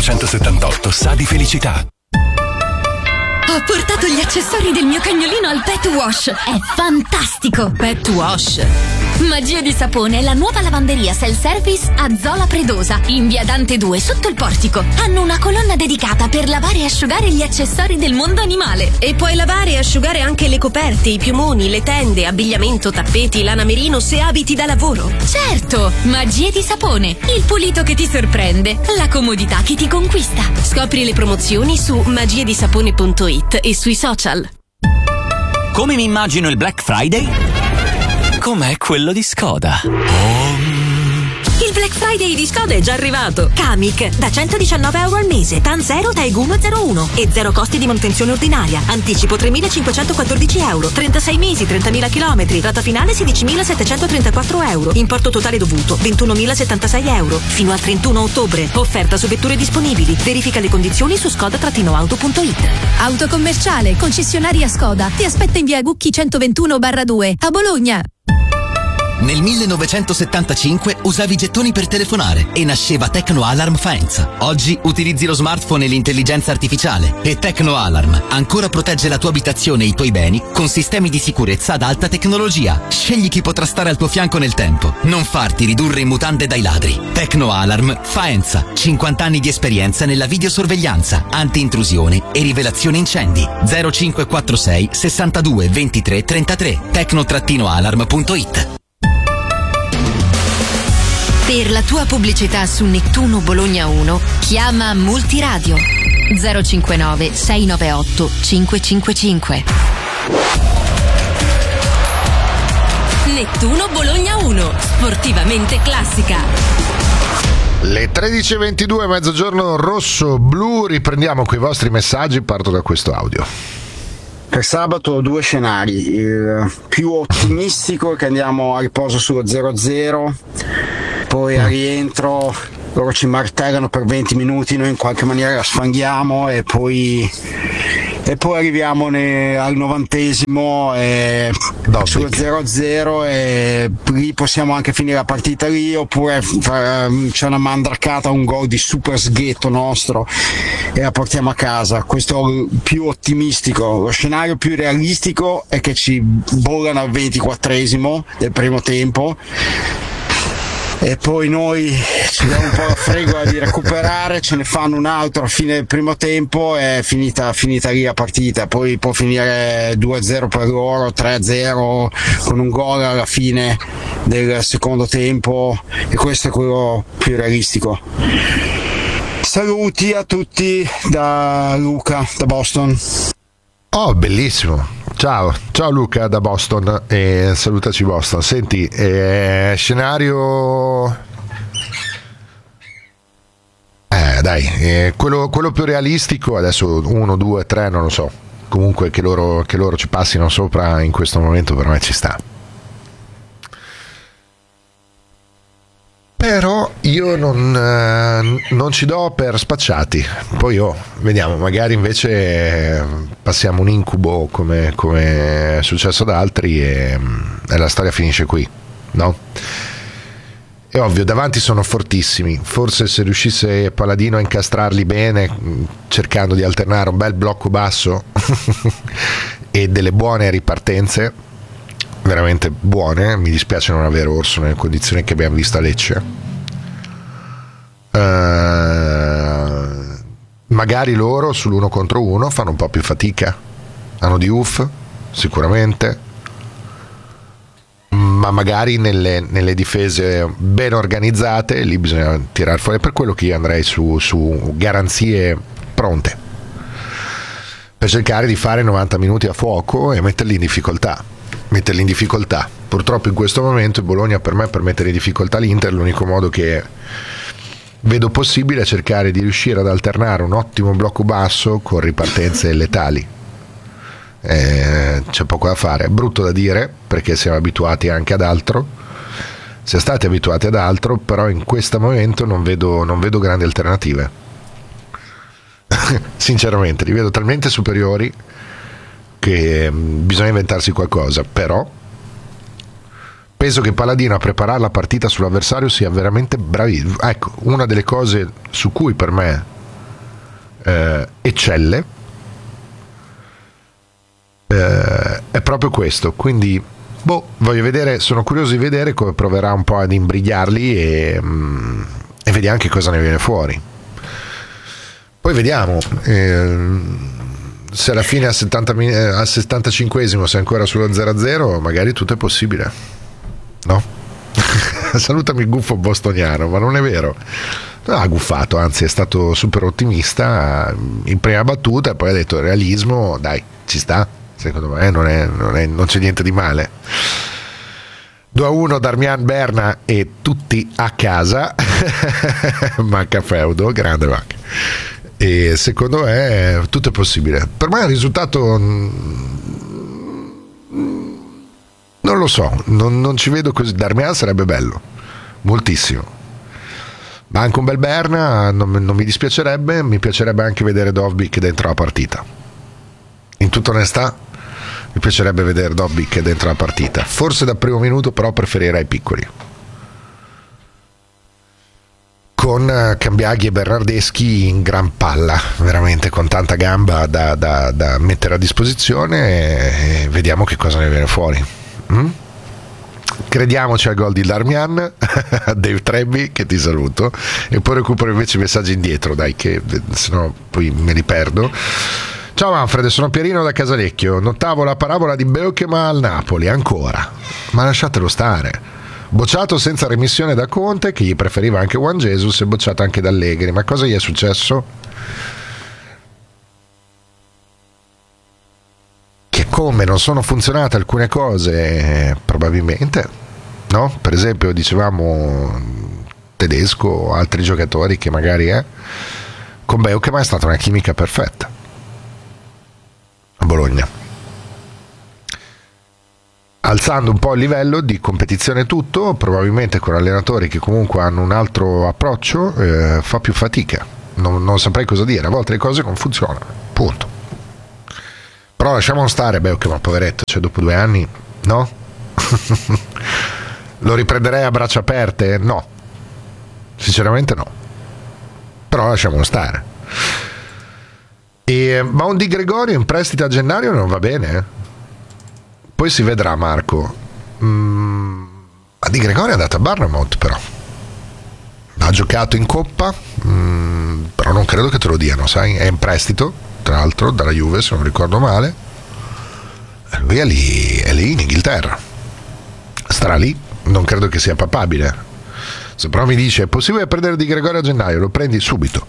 1978 sa di felicità. Ho portato gli accessori del mio cagnolino al Pet Wash. È fantastico! Pet Wash. Magia di Sapone è la nuova lavanderia self-service a Zola Predosa, in via Dante 2, sotto il portico. Hanno una colonna dedicata per lavare e asciugare gli accessori del mondo animale. E puoi lavare e asciugare anche le coperte, i piumoni, le tende, abbigliamento, tappeti, lana merino se abiti da lavoro. Certo! Magia di Sapone, il pulito che ti sorprende, la comodità che ti conquista. Scopri le promozioni su magiedisapone.it e sui social. Come mi immagino il Black Friday? Com'è quello di Skoda. Il Black Friday di Skoda è già arrivato. Kamiq da €119 al mese, TAN 0, TAEG 1 01 e zero costi di manutenzione ordinaria. Anticipo €3.514, 36 mesi, 30.000 km, rata finale €16.734. Importo totale dovuto €21.076 fino al 31 ottobre. Offerta su vetture disponibili. Verifica le condizioni su skoda-auto.it. Autocommerciale, concessionaria Skoda. Ti aspetta in via Gucchi 121/2 a Bologna. Nel 1975 usavi i gettoni per telefonare e nasceva Tecno Alarm Faenza. Oggi utilizzi lo smartphone e l'intelligenza artificiale e Tecno Alarm ancora protegge la tua abitazione e i tuoi beni con sistemi di sicurezza ad alta tecnologia. Scegli chi potrà stare al tuo fianco nel tempo. Non farti ridurre in mutande dai ladri. Tecno Alarm Faenza. 50 anni di esperienza nella videosorveglianza, anti-intrusione e rivelazione incendi. 0546 62 23 33. Tecno-alarm.it. Per la tua pubblicità su Nettuno Bologna 1, chiama Multiradio 059 698 555. Nettuno Bologna 1, sportivamente classica. Le 13:22, mezzogiorno rosso blu, riprendiamo quei vostri messaggi, parto da questo audio. Per sabato ho due scenari, il più ottimistico è che andiamo a riposo sullo 0-0, poi a rientro loro ci martellano per 20 minuti, noi in qualche maniera la sfanghiamo e poi arriviamo al 90esimo sullo 0-0 e lì possiamo anche finire la partita lì, oppure c'è una mandracata, un gol di super sghetto nostro e la portiamo a casa. Questo è il più ottimistico. Lo scenario più realistico è che ci bollano al 24esimo del primo tempo e poi noi ci diamo un po' la fregola di recuperare, ce ne fanno un altro a fine del primo tempo e è finita lì la partita. Poi può finire 2-0 per loro, 3-0 con un gol alla fine del secondo tempo e questo è quello più realistico. Saluti a tutti da Luca, da Boston. Oh, bellissimo. Ciao Luca da Boston e salutaci Boston. Senti, scenario quello più realistico, adesso 1, 2, 3 non lo so, comunque che loro ci passino sopra in questo momento per me ci sta. Però io non ci do per spacciati. Poi vediamo, magari invece passiamo un incubo come è successo ad altri e la storia finisce qui, no? È ovvio, davanti sono fortissimi. Forse se riuscisse Paladino a incastrarli bene, cercando di alternare un bel blocco basso e delle buone ripartenze, veramente buone. Mi dispiace non avere Orso nelle condizioni che abbiamo visto a Lecce. Magari loro sull'1 contro 1 fanno un po' più fatica, hanno di sicuramente, ma magari nelle difese ben organizzate lì bisogna tirare fuori. Per quello che io andrei su garanzie pronte per cercare di fare 90 minuti a fuoco e metterli in difficoltà. Purtroppo in questo momento il Bologna, per me, per mettere in difficoltà l'Inter, l'unico modo che vedo possibile è cercare di riuscire ad alternare un ottimo blocco basso con ripartenze letali. C'è poco da fare, è brutto da dire perché siamo abituati anche ad altro, siamo stati abituati ad altro, però in questo momento non vedo grandi alternative. Sinceramente li vedo talmente superiori che bisogna inventarsi qualcosa. Però penso che Paladino a preparare la partita sull'avversario sia veramente bravissimo. Ecco, una delle cose su cui per me eccelle, è proprio questo. Quindi voglio vedere, sono curioso di vedere come proverà un po' ad imbrigliarli e vediamo che cosa ne viene fuori. Poi vediamo se alla fine al 75esimo sei ancora sullo 0-0, magari tutto è possibile, no? Salutami il guffo bostoniano, ma non è vero. Non ha guffato, anzi è stato super ottimista in prima battuta e poi ha detto realismo, dai, ci sta, secondo me non c'è niente di male. 2-1 Darmian Berna e tutti a casa. Manca Feudo, grande Manca. E secondo me tutto è possibile. Per me il risultato non lo so, non ci vedo così. Darmian sarebbe bello, moltissimo, ma anche un bel Berna non mi dispiacerebbe. Mi piacerebbe anche vedere Dovbyk dentro la partita, in tutta onestà. Mi piacerebbe vedere Dovbyk dentro la partita, forse da primo minuto, però preferirei piccoli, con Cambiaghi e Bernardeschi in gran palla, veramente con tanta gamba da mettere a disposizione, e vediamo che cosa ne viene fuori. Crediamoci al gol di Darmian. Dave Trebbi, che ti saluto, e poi recupero invece i messaggi indietro, dai, che sennò poi me li perdo. Ciao Manfred, sono Pierino da Casalecchio. Notavo la parabola di Beukema al Napoli, ancora, ma lasciatelo stare. Bocciato senza remissione da Conte, che gli preferiva anche Juan Jesus, e bocciato anche da Allegri. Ma cosa gli è successo? Che come non sono funzionate alcune cose, probabilmente, no? Per esempio dicevamo Tedesco o altri giocatori che magari con Beukema è stata una chimica perfetta a Bologna, alzando un po' il livello di competizione, tutto probabilmente con allenatori che comunque hanno un altro approccio, fa più fatica. Non saprei cosa dire, a volte le cose non funzionano, punto. Però lasciamo stare Beukema, poveretto, cioè dopo 2 anni, no? Lo riprenderei a braccia aperte? No, sinceramente no, però lasciamolo stare. Ma un Di Gregorio in prestito a gennaio non va bene? Poi si vedrà, Marco. Ma Di Gregorio è andato a Bournemouth, però ha giocato in Coppa, però non credo che te lo diano, sai? È in prestito, tra l'altro, dalla Juve, se non ricordo male. Lui è lì in Inghilterra, starà lì, non credo che sia papabile. Se però mi dice è possibile prendere Di Gregorio a gennaio, lo prendi subito,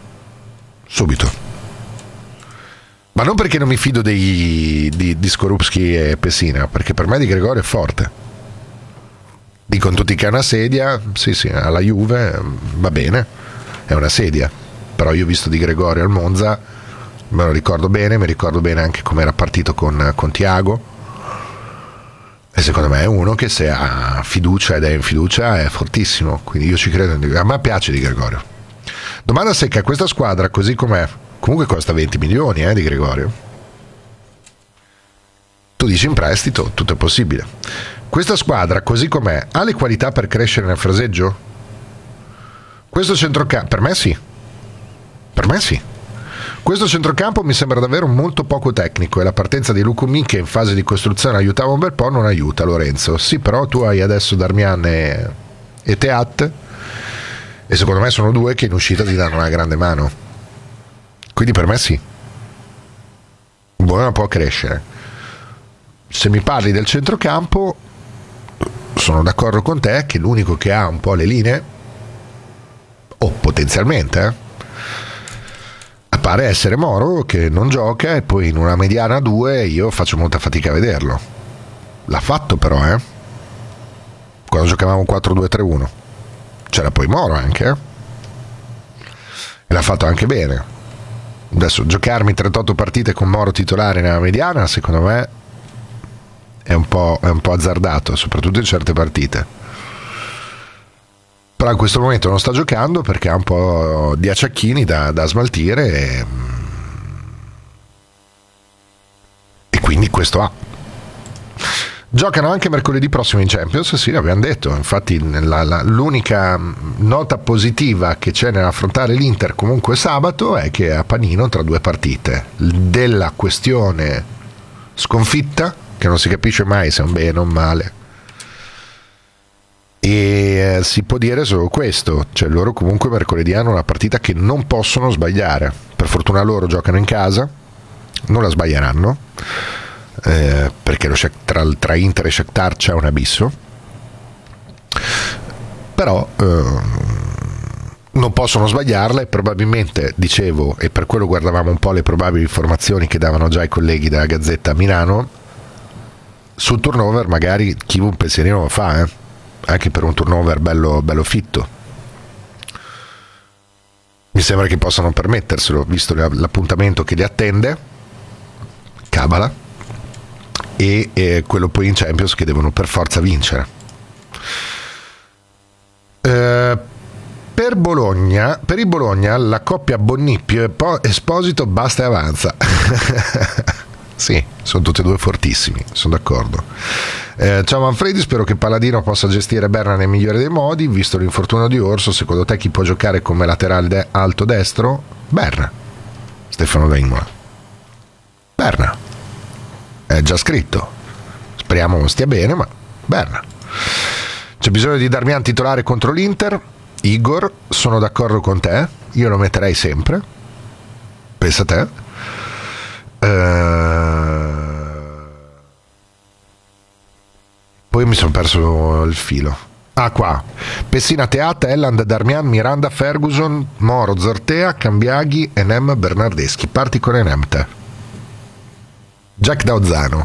ma non perché non mi fido di Skorupski e Pessina, perché per me Di Gregorio è forte. Dicono tutti che è una sedia, sì, alla Juve va bene, è una sedia, però io ho visto Di Gregorio al Monza, me lo ricordo bene, mi ricordo bene anche come era partito con Thiago, e secondo me è uno che se ha fiducia ed è in fiducia è fortissimo, quindi io ci credo. A me piace Di Gregorio. Domanda secca: questa squadra così com'è, comunque costa 20 milioni Di Gregorio, tu dici in prestito, tutto è possibile. Questa squadra così com'è ha le qualità per crescere nel fraseggio? Questo centrocampo, per me sì. Questo centrocampo mi sembra davvero molto poco tecnico, e la partenza di Lukumi, che in fase di costruzione aiutava un bel po', non aiuta. Lorenzo, sì, però tu hai adesso Darmian e Teat, e secondo me sono 2 che in uscita ti danno una grande mano, quindi per me sì, buona può crescere. Se mi parli del centrocampo, sono d'accordo con te che l'unico che ha un po' le linee, o potenzialmente appare essere Moro, che non gioca, e poi in una mediana 2 io faccio molta fatica a vederlo. L'ha fatto però quando giocavamo 4-2-3-1 c'era poi Moro anche, e l'ha fatto anche bene. Adesso giocarmi 38 partite con Moro titolare nella mediana, secondo me è un po' azzardato, soprattutto in certe partite. Però in questo momento non sta giocando perché ha un po' di acciacchini da smaltire, e quindi questo ha. Giocano anche mercoledì prossimo in Champions, sì, l'abbiamo detto. Infatti l'unica nota positiva che c'è nell'affrontare l'Inter comunque sabato è che è a panino tra due partite della questione sconfitta, che non si capisce mai se è un bene o un male, e si può dire solo questo, cioè loro comunque mercoledì hanno una partita che non possono sbagliare. Per fortuna loro giocano in casa, non la sbaglieranno, perché tra Inter e Shakhtar c'è un abisso, però non possono sbagliarla, e probabilmente, dicevo, e per quello guardavamo un po' le probabili formazioni che davano già i colleghi della Gazzetta a Milano, sul turnover magari chi un pensierino lo fa, anche per un turnover bello fitto. Mi sembra che possano permetterselo, visto l'appuntamento che li attende, cabala, e quello poi in Champions che devono per forza vincere. Per il Bologna la coppia Bonippio e Esposito basta e avanza. Sì, sono tutti e due fortissimi, sono d'accordo. Ciao Manfredi, spero che Palladino possa gestire Berna nel migliore dei modi. Visto l'infortunio di Orso, secondo te chi può giocare come laterale alto destro? Berna. Stefano da Imola. Berna. È già scritto, speriamo non stia bene, ma Berna. C'è bisogno di Darmian titolare contro l'Inter. Igor, sono d'accordo con te, io lo metterei sempre, pensa a te. Poi mi sono perso il filo. Qua Pessina, Teata, Elland, Darmian, Miranda, Ferguson, Moro, Zortea, Cambiaghi, Enem, Bernardeschi. Parti con Enem te. Jack da Ozzano.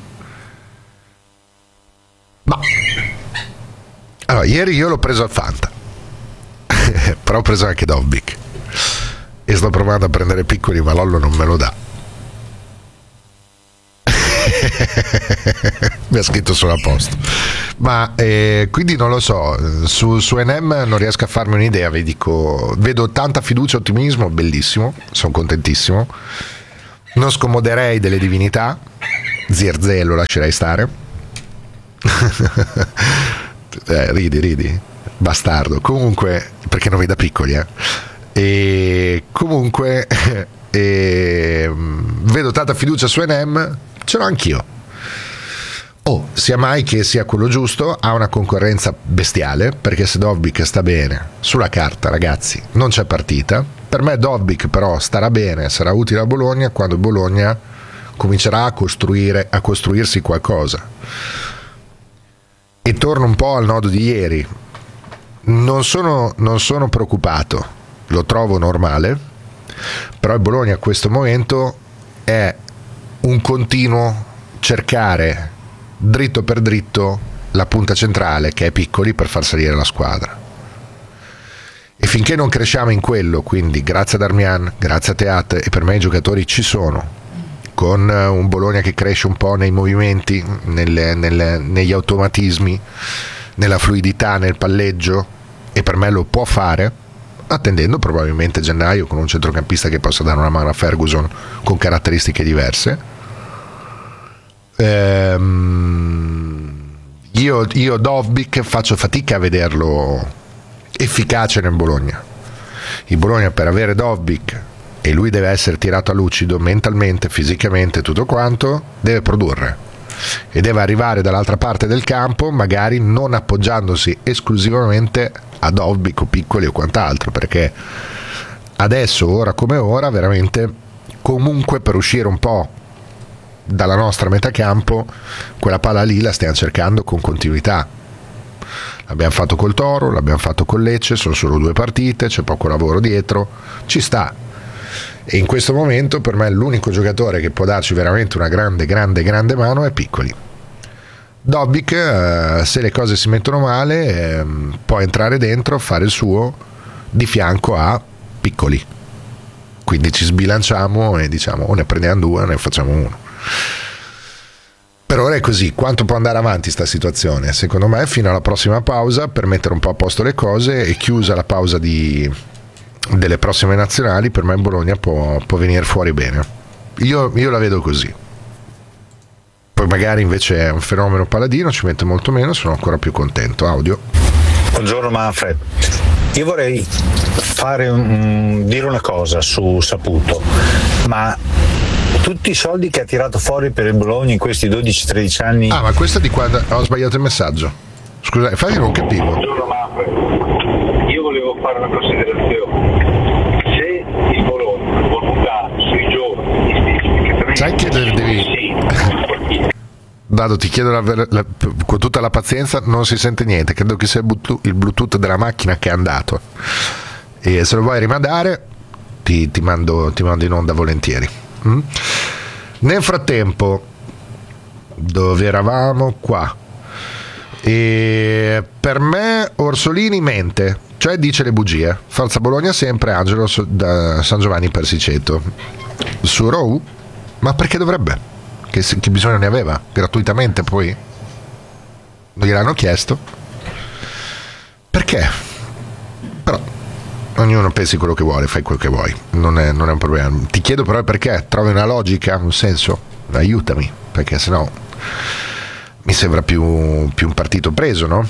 Ma allora, ieri io l'ho preso al Fanta però ho preso anche Dobbik e sto provando a prendere Piccoli, ma Lollo non me lo dà. Mi ha scritto solo a posto, ma quindi non lo so, su Enem non riesco a farmi un'idea. Vi dico, vedo tanta fiducia e ottimismo, bellissimo, sono contentissimo. Non scomoderei delle divinità, Zirze lo lascerei stare. Ridi, bastardo. Comunque, perché non mi dà Piccoli, e comunque vedo tanta fiducia su Enem, ce l'ho anch'io. Sia mai che sia quello giusto, ha una concorrenza bestiale, perché se Dobbik sta bene sulla carta, ragazzi, non c'è partita. Per me Dobbik però starà bene, sarà utile a Bologna quando Bologna comincerà a costruirsi qualcosa. E torno un po' al nodo di ieri. Non sono preoccupato, lo trovo normale, però il Bologna a questo momento è un continuo cercare dritto per dritto la punta centrale, che è Piccoli, per far salire la squadra. E finché non cresciamo in quello, quindi grazie a Darmian, grazie a Teat, e per me i giocatori ci sono, con un Bologna che cresce un po' nei movimenti, negli automatismi, nella fluidità, nel palleggio, e per me lo può fare, attendendo probabilmente gennaio con un centrocampista che possa dare una mano a Ferguson con caratteristiche diverse. Io Dobbik faccio fatica a vederlo efficace nel Bologna. Il Bologna, per avere Dobbik, e lui deve essere tirato a lucido mentalmente, fisicamente, tutto quanto, deve produrre e deve arrivare dall'altra parte del campo, magari non appoggiandosi esclusivamente a Dobbik o Piccoli o quant'altro, perché adesso, ora come ora, veramente, comunque, per uscire un po' dalla nostra metà campo, quella palla lì la stiamo cercando con continuità. L'abbiamo fatto col Toro, l'abbiamo fatto con Lecce, sono solo 2 partite, c'è poco lavoro dietro, ci sta. E in questo momento per me l'unico giocatore che può darci veramente una grande mano è Piccoli. Dobbik, se le cose si mettono male, può entrare dentro, fare il suo di fianco a Piccoli. Quindi ci sbilanciamo e diciamo o ne prendiamo 2 o ne facciamo 1. Per ora è così. Quanto può andare avanti sta situazione? Secondo me fino alla prossima pausa, per mettere un po' a posto le cose, e chiusa la pausa delle prossime nazionali, per me Bologna può venire fuori bene. Io la vedo così. Poi magari invece è un fenomeno paladino, ci mette molto meno, sono ancora più contento. Audio. Buongiorno Manfred, io vorrei dire una cosa su Saputo, ma tutti i soldi che ha tirato fuori per il Bologna in questi 12-13 anni... Ah, ma questo è di quando ho sbagliato il messaggio. Scusa, infatti non capivo. Buongiorno Manfred, io volevo fare una considerazione. Se il Bologna vuol puntare sui giovani, sai che devi... Dado, ti chiedo con tutta la pazienza, non si sente niente, credo che sia il Bluetooth della macchina che è andato, e se lo vuoi rimandare ti mando in onda volentieri. Nel frattempo, dove eravamo? Qua. E per me Orsolini mente, cioè dice le bugie. Forza Bologna sempre, Angelo da San Giovanni Persiceto. Su Rou? Ma perché dovrebbe? Che bisogno ne aveva? Gratuitamente poi? Non gliel'hanno chiesto? Perché? Però ognuno pensi quello che vuole, fai quello che vuoi, non è un problema. Ti chiedo però perché, trovi una logica, un senso? Aiutami, perché sennò mi sembra più un partito preso, no?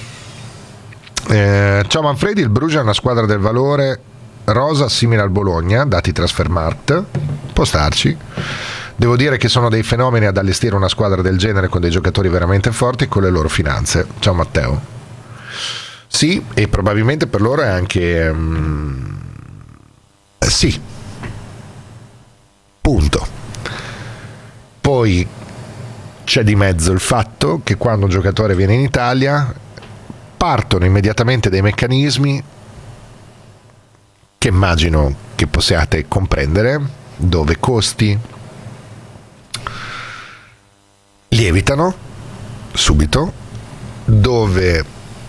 Ciao Manfredi, il Bruges è una squadra del valore rosa simile al Bologna, dati Transfermarkt, può starci. Devo dire che sono dei fenomeni ad allestire una squadra del genere con dei giocatori veramente forti con le loro finanze. Ciao Matteo. Sì, e probabilmente per loro è anche sì. Punto. Poi c'è di mezzo il fatto che quando un giocatore viene in Italia partono immediatamente dei meccanismi che immagino che possiate comprendere, dove costi lievitano subito, dove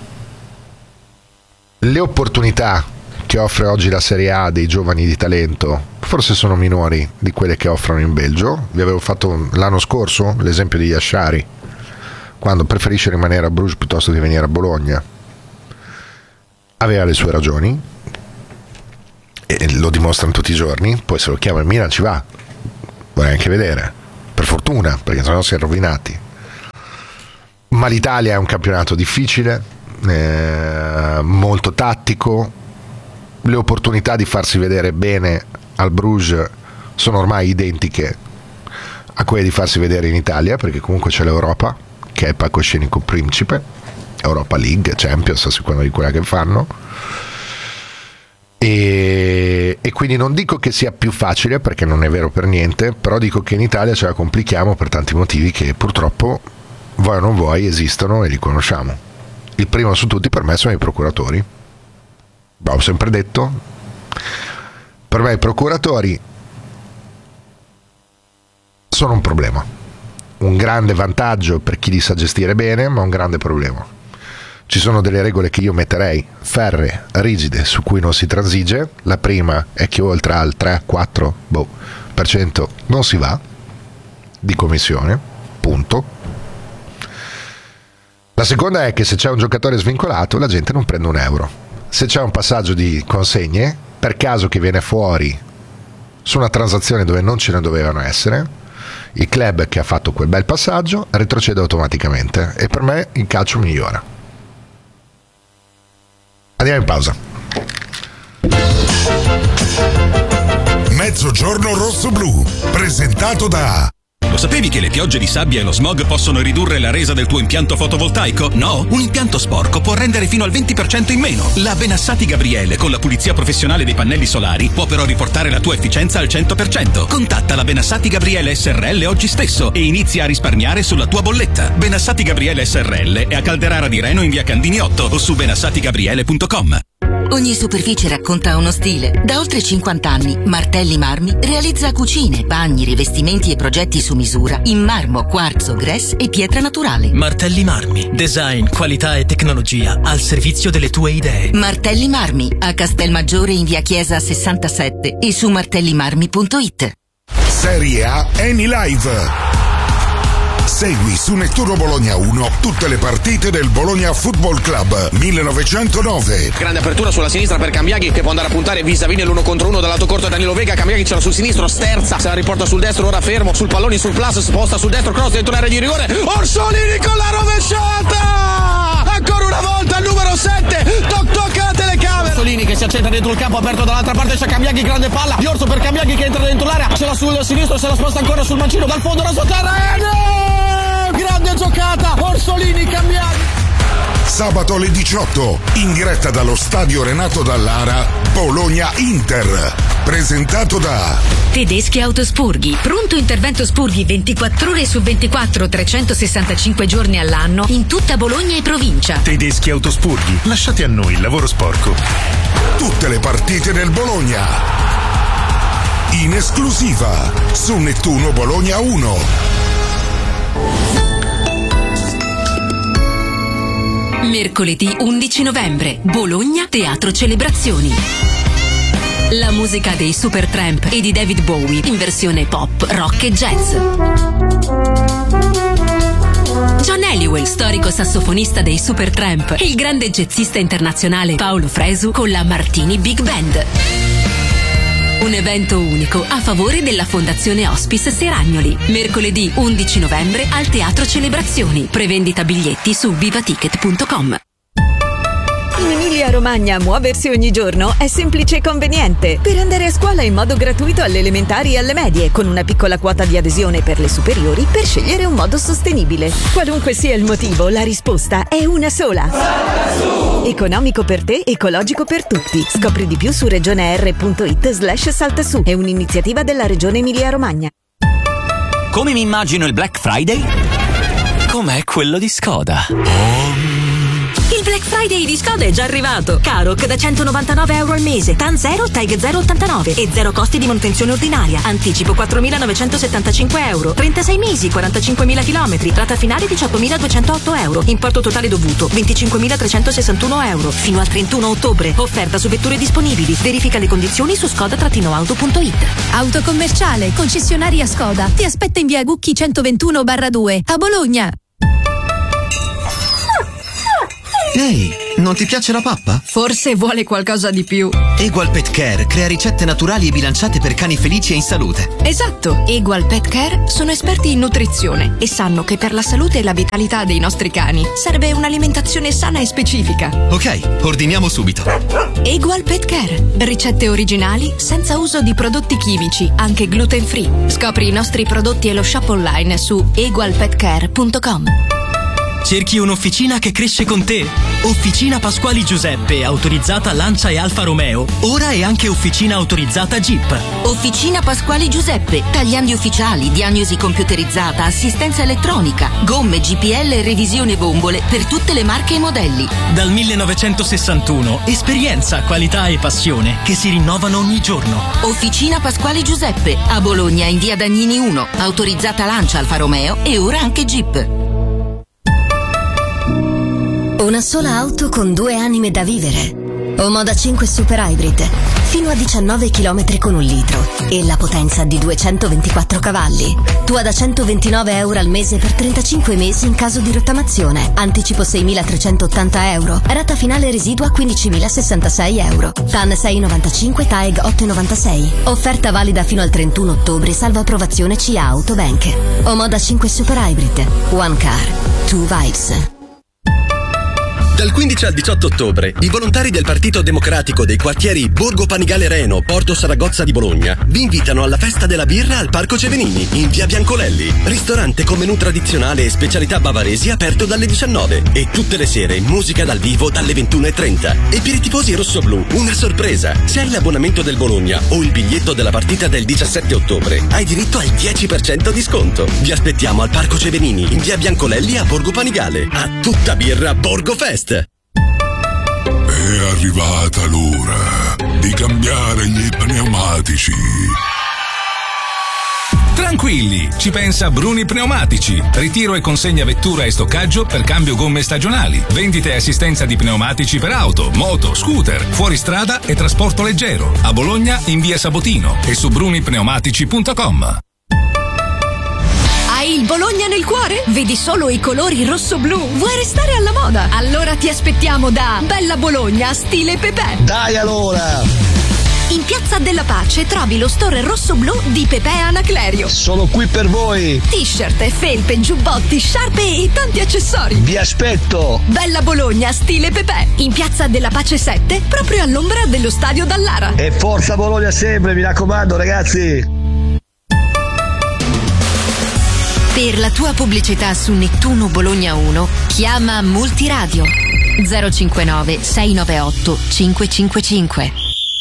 le opportunità che offre oggi la Serie A dei giovani di talento forse sono minori di quelle che offrono in Belgio. Vi avevo fatto l'anno scorso l'esempio di Yashari, quando preferisce rimanere a Bruges piuttosto che venire a Bologna. Aveva le sue ragioni e lo dimostrano tutti i giorni. Poi se lo chiama il Milan ci va, vorrei anche vedere, per fortuna, perché sennò si è rovinati. Ma l'Italia è un campionato difficile, molto tattico, le opportunità di farsi vedere bene al Bruges sono ormai identiche a quelle di farsi vedere in Italia, perché comunque c'è l'Europa, che è il palcoscenico principe, Europa League, Champions, a seconda di quella che fanno, e quindi non dico che sia più facile, perché non è vero per niente, però dico che in Italia ce la complichiamo per tanti motivi che purtroppo, vuoi o non vuoi, esistono e li conosciamo. Il primo su tutti per me sono i procuratori. Ho sempre detto, per me i procuratori sono un problema, un grande vantaggio per chi li sa gestire bene, ma un grande problema. Ci sono delle regole che io metterei ferree, rigide, su cui non si transige. La prima è che oltre al 3-4% non si va di commissione, punto. La seconda è che se c'è un giocatore svincolato la gente non prende €1. Se c'è un passaggio di consegne, per caso che viene fuori su una transazione dove non ce ne dovevano essere, il club che ha fatto quel bel passaggio retrocede automaticamente, e per me il calcio migliora. Andiamo in pausa. Mezzogiorno rosso-blu, presentato da... Lo sapevi che le piogge di sabbia e lo smog possono ridurre la resa del tuo impianto fotovoltaico? No? Un impianto sporco può rendere fino al 20% in meno. La Benassati Gabriele, con la pulizia professionale dei pannelli solari, può però riportare la tua efficienza al 100%. Contatta la Benassati Gabriele SRL oggi stesso e inizia a risparmiare sulla tua bolletta. Benassati Gabriele SRL è a Calderara di Reno in via Candini 8 o su benassatigabriele.com. Ogni superficie racconta uno stile. Da oltre 50 anni, Martelli Marmi realizza cucine, bagni, rivestimenti e progetti su misura in marmo, quarzo, grès e pietra naturale. Martelli Marmi. Design, qualità e tecnologia al servizio delle tue idee. Martelli Marmi, a Castelmaggiore in via Chiesa 67 e su martellimarmi.it. Serie A Eni Live. Segui su Nettuno Bologna 1 tutte le partite del Bologna Football Club 1909. Grande apertura sulla sinistra per Cambiaghi che può andare a puntare vis-a-vis l'1 contro 1 dal lato corto Danilo Vega. Cambiaghi ce l'ha sul sinistro, sterza, se la riporta sul destro, ora fermo sul pallone sul plus, sposta sul destro, cross dentro l'area di rigore. Orsolini con la rovesciata! Ancora una volta il numero 7, toc alla telecamera. Orsolini che si accenta dentro il campo aperto dall'altra parte, c'è Cambiaghi, grande palla di Orso per Cambiaghi che entra dentro l'area, ce l'ha sul sinistro, se la sposta ancora sul mancino dal fondo rasoterra. Grande giocata, Orsolini, Cambiaghi. Sabato alle 18, in diretta dallo stadio Renato Dallara, Bologna-Inter, presentato da Tedeschi Autospurghi, pronto intervento spurghi 24 ore su 24, 365 giorni all'anno in tutta Bologna e provincia. Tedeschi Autospurghi, lasciate a noi il lavoro sporco. Tutte le partite del Bologna in esclusiva su Nettuno Bologna 1. Mercoledì 11 novembre, Bologna Teatro Celebrazioni. La musica dei Supertramp e di David Bowie in versione pop, rock e jazz. John Halliwell, storico sassofonista dei Supertramp, e il grande jazzista internazionale Paolo Fresu con la Martini Big Band. Un evento unico a favore della Fondazione Hospice Seragnoli. Mercoledì 11 novembre al Teatro Celebrazioni. Prevendita biglietti su vivaticket.com. In Emilia-Romagna muoversi ogni giorno è semplice e conveniente. Per andare a scuola in modo gratuito alle elementari e alle medie, con una piccola quota di adesione per le superiori, per scegliere un modo sostenibile. Qualunque sia il motivo, la risposta è una sola. Economico per te, ecologico per tutti. Scopri di più su regioneR.it/saltasù. È un'iniziativa della Regione Emilia-Romagna. Come mi immagino il Black Friday? Com'è quello di Skoda. Il Black Friday di Skoda è già arrivato. Karoq da €199 al mese, TAN 0, TAG 089 e 0 costi di manutenzione ordinaria. Anticipo €4.975, 36 mesi, 45.000 chilometri, rata finale €18.208. Importo totale dovuto €25.361 fino al 31 ottobre. Offerta su vetture disponibili. Verifica le condizioni su skoda-auto.it. Autocommerciale, concessionaria Skoda. Ti aspetta in via Gucchi 121/2 a Bologna. Ehi, non ti piace la pappa? Forse vuole qualcosa di più. Egual Pet Care crea ricette naturali e bilanciate per cani felici e in salute. Esatto, Egual Pet Care sono esperti in nutrizione e sanno che per la salute e la vitalità dei nostri cani serve un'alimentazione sana e specifica. Ok, ordiniamo subito. Egual Pet Care, ricette originali senza uso di prodotti chimici, anche gluten free. Scopri i nostri prodotti e lo shop online su egualpetcare.com. Cerchi un'officina che cresce con te? Officina Pasquali Giuseppe, autorizzata Lancia e Alfa Romeo. Ora è anche officina autorizzata Jeep. Officina Pasquali Giuseppe, tagliandi ufficiali, diagnosi computerizzata, assistenza elettronica, gomme, GPL e revisione bombole per tutte le marche e modelli. Dal 1961, esperienza, qualità e passione che si rinnovano ogni giorno. Officina Pasquali Giuseppe, a Bologna in via Dagnini 1, autorizzata Lancia, Alfa Romeo e ora anche Jeep. Una sola auto con 2 anime da vivere. Omoda 5 Super Hybrid, fino a 19 km con 1 litro e la potenza di 224 cavalli. Tua da €129 al mese per 35 mesi in caso di rottamazione. Anticipo €6.380. Rata finale residua €15.066. TAN 6,95, TAEG 8,96. Offerta valida fino al 31 ottobre, salvo approvazione CA Autobank. Omoda 5 Super Hybrid. One car, two vibes. Dal 15 al 18 ottobre, i volontari del Partito Democratico dei quartieri Borgo Panigale Reno, Porto Saragozza di Bologna vi invitano alla festa della birra al Parco Cevenini, in via Biancolelli. Ristorante con menù tradizionale e specialità bavaresi aperto dalle 19 e tutte le sere musica dal vivo dalle 21:30. E per i tifosi rossoblù, una sorpresa. Se hai l'abbonamento del Bologna o il biglietto della partita del 17 ottobre, hai diritto al 10% di sconto. Vi aspettiamo al Parco Cevenini, in via Biancolelli a Borgo Panigale. A tutta birra Borgo Fest. È arrivata l'ora di cambiare gli pneumatici. Tranquilli, ci pensa Bruni Pneumatici. Ritiro e consegna vettura e stoccaggio per cambio gomme stagionali. Vendite e assistenza di pneumatici per auto, moto, scooter, fuoristrada e trasporto leggero. A Bologna in via Sabotino e su brunipneumatici.com. Hai il Bologna nel cuore? Vedi solo i colori rosso-blu? Vuoi restare alla moda? Allora ti aspettiamo da Bella Bologna stile Pepe. Dai allora! In Piazza della Pace trovi lo store rosso-blu di Pepe Anaclerio. Sono qui per voi! T-shirt, felpe, giubbotti, sciarpe e tanti accessori. Vi aspetto! Bella Bologna stile Pepe. In Piazza della Pace 7, proprio all'ombra dello stadio Dallara. E forza Bologna sempre, mi raccomando ragazzi! Per la tua pubblicità su Nettuno Bologna 1, chiama Multiradio 059 698 555.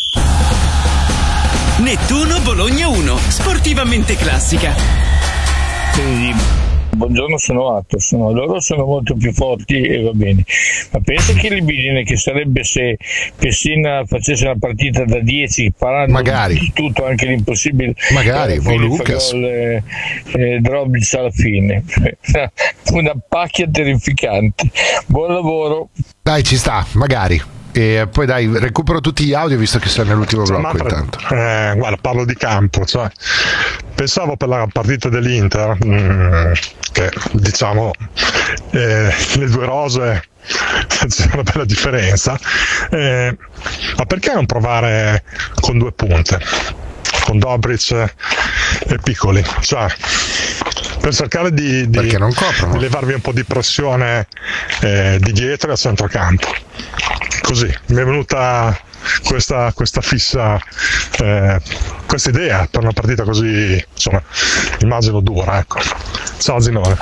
Nettuno Bologna 1, sportivamente classica. Buongiorno, sono Atos. Loro sono molto più forti e va bene, ma pensa che libidine che sarebbe se Pessina facesse una partita da 10 parando magari tutto, anche l'impossibile, magari Lucas Drobic alla fine. Una pacchia terrificante. Buon lavoro. Dai, ci sta, magari. E poi dai, recupero tutti gli audio visto che sei nell'ultimo blocco intanto. Guarda, parlo di campo, cioè, pensavo per la partita dell'Inter che diciamo le due rose c'è una bella differenza, ma perché non provare con due punte, con Dobric e Piccoli, cioè per cercare di levarvi un po' di pressione di dietro e a centrocampo. Così mi è venuta questa fissa, questa idea per una partita così, insomma, immagino dura, ecco. Ciao Zinone.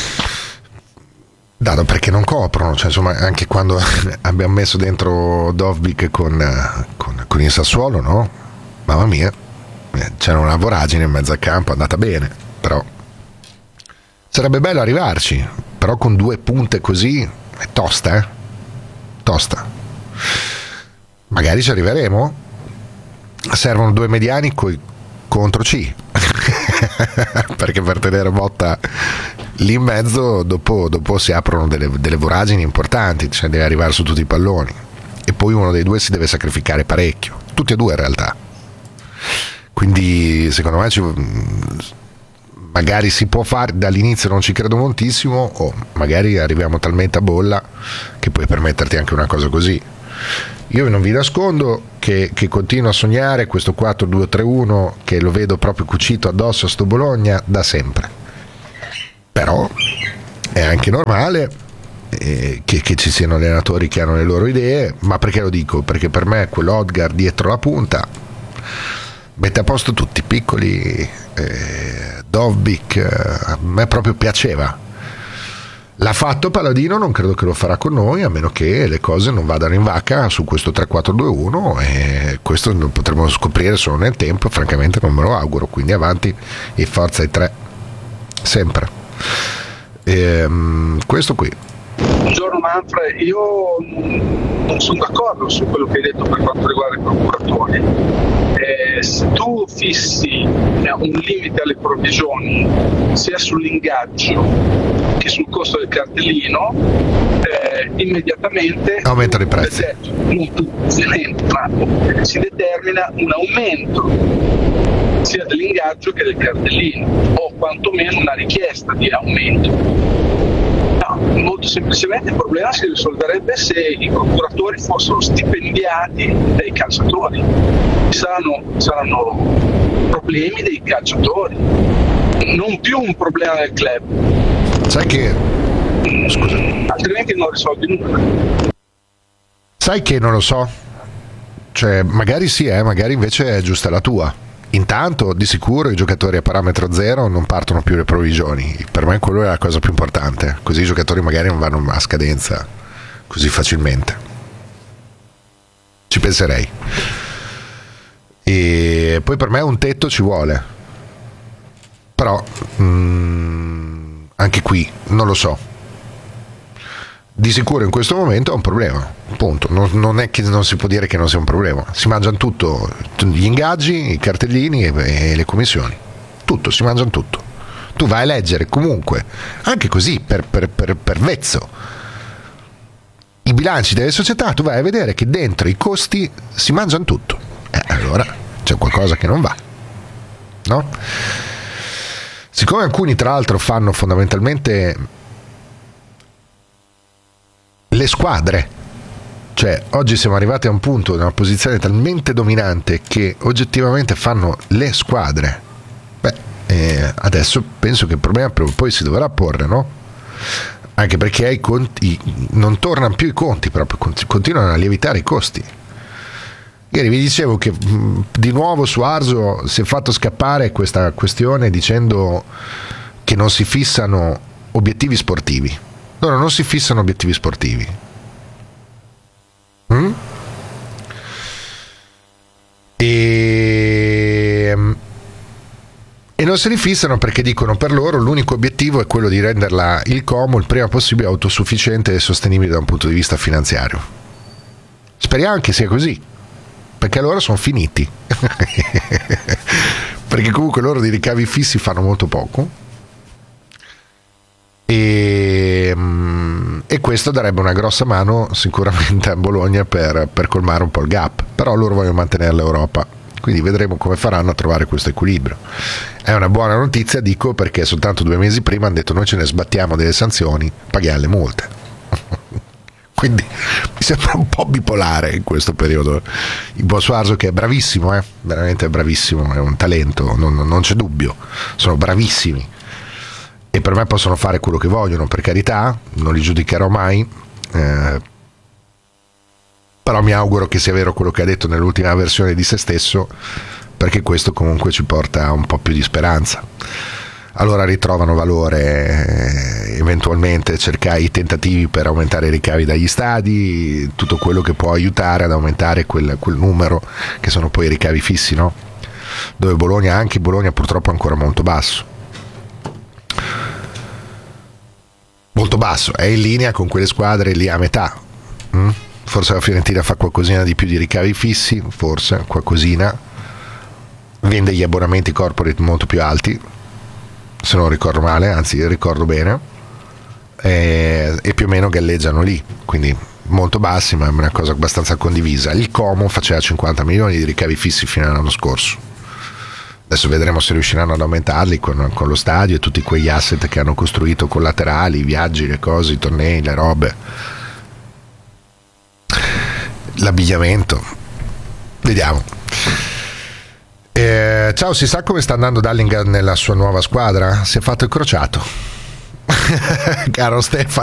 Dato perché non coprono, cioè, insomma, anche quando abbiamo messo dentro Dovbyk con il Sassuolo, no? Mamma mia, c'era una voragine in mezzo al campo, è andata bene, però sarebbe bello arrivarci, però con due punte così è tosta, tosta. Magari ci arriveremo. Servono due mediani contro C perché per tenere botta lì in mezzo dopo si aprono delle voragini importanti, cioè deve arrivare su tutti i palloni e poi uno dei due si deve sacrificare parecchio, tutti e due in realtà, quindi secondo me magari si può fare dall'inizio, non ci credo moltissimo, o magari arriviamo talmente a bolla che puoi permetterti anche una cosa così. Io non vi nascondo che continuo a sognare questo 4-2-3-1 che lo vedo proprio cucito addosso a sto Bologna da sempre, però è anche normale che ci siano allenatori che hanno le loro idee. Ma perché lo dico? Perché per me quello Odgaard dietro la punta mette a posto tutti, Piccoli, Dovbyk, a me proprio piaceva. L'ha fatto Paladino, non credo che lo farà con noi, a meno che le cose non vadano in vacca su questo 3-4-2-1, e questo lo potremo scoprire solo nel tempo, francamente non me lo auguro, quindi avanti e forza ai tre, sempre. Questo qui. Buongiorno Manfred, io non sono d'accordo su quello che hai detto per quanto riguarda i procuratori. Se tu fissi un limite alle provvigioni sia sull'ingaggio che sul costo del cartellino, immediatamente aumentano i prezzi. Si determina un aumento sia dell'ingaggio che del cartellino, o quantomeno una richiesta di aumento. Molto semplicemente il problema si risolverebbe se i procuratori fossero stipendiati dai calciatori. Saranno problemi dei calciatori, non più un problema del club. Sai che scusa, altrimenti non risolvi nulla. Sai che non lo so, cioè magari sì, magari invece è giusta la tua. Intanto di sicuro i giocatori a parametro zero non partono più le provvigioni, per me quello è la cosa più importante, così i giocatori magari non vanno a scadenza così facilmente, ci penserei. E poi per me un tetto ci vuole, però anche qui non lo so, di sicuro in questo momento è un problema, punto. Non è che non si può dire che non sia un problema, si mangiano tutto, gli ingaggi, i cartellini e le commissioni, tutto, si mangiano tutto. Tu vai a leggere comunque anche così per vezzo i bilanci delle società, tu vai a vedere che dentro i costi si mangiano tutto, allora c'è qualcosa che non va, no? Siccome alcuni tra l'altro fanno fondamentalmente le squadre, cioè oggi siamo arrivati a un punto, in una posizione talmente dominante che oggettivamente fanno le squadre, adesso penso che il problema prima o poi si dovrà porre, no? Anche perché i conti non tornano più, i conti proprio continuano a lievitare i costi. Ieri vi dicevo che di nuovo Suarzo si è fatto scappare questa questione dicendo che non si fissano obiettivi sportivi. Loro non si fissano obiettivi sportivi. E non se li fissano perché dicono per loro l'unico obiettivo è quello di renderla il Como il prima possibile autosufficiente e sostenibile da un punto di vista finanziario. Speriamo che sia così, perché loro sono finiti. Perché comunque loro di ricavi fissi fanno molto poco e questo darebbe una grossa mano sicuramente a Bologna per colmare un po' il gap, però loro vogliono mantenere l'Europa, quindi vedremo come faranno a trovare questo equilibrio. È una buona notizia, dico, perché soltanto 2 mesi prima hanno detto noi ce ne sbattiamo delle sanzioni, paghiamo le multe. Quindi mi sembra un po' bipolare in questo periodo il buon Suarzo, che è bravissimo, veramente bravissimo, è un talento, non c'è dubbio, sono bravissimi e per me possono fare quello che vogliono, per carità, non li giudicherò mai, però mi auguro che sia vero quello che ha detto nell'ultima versione di se stesso, perché questo comunque ci porta a un po' più di speranza. Allora ritrovano valore eventualmente cercare i tentativi per aumentare i ricavi dagli stadi, tutto quello che può aiutare ad aumentare quel numero che sono poi i ricavi fissi, no? Dove anche Bologna purtroppo è ancora molto basso, è in linea con quelle squadre lì a metà. Forse la Fiorentina fa qualcosina di più di ricavi fissi, forse qualcosina, vende gli abbonamenti corporate molto più alti, se non ricordo male, anzi ricordo bene, e più o meno galleggiano lì, quindi molto bassi, ma è una cosa abbastanza condivisa. Il Como faceva 50 milioni di ricavi fissi fino all'anno scorso, adesso vedremo se riusciranno ad aumentarli con lo stadio e tutti quegli asset che hanno costruito collaterali, i viaggi, le cose, i tornei, le robe, l'abbigliamento, vediamo. Ciao, si sa come sta andando Dallingham nella sua nuova squadra? Si è fatto il crociato. Caro Stefano,